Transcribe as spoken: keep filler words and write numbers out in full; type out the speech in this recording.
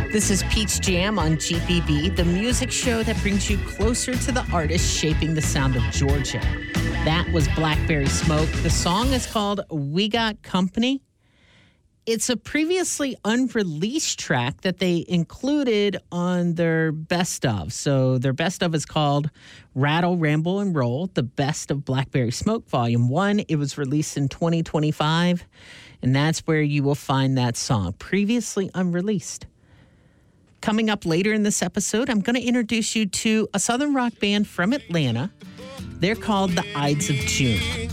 This is Peach Jam on G B B, the music show that brings you closer to the artists shaping the sound of Georgia. That was Blackberry Smoke. The song is called We Got Company. It's a previously unreleased track that they included on their best of. So their best of is called Rattle, Ramble, and Roll, the best of Blackberry Smoke Volume one. It was released in twenty twenty-five, and that's where you will find that song, previously unreleased. Coming up later in this episode, I'm going to introduce you to a Southern rock band from Atlanta. They're called the Ides of June.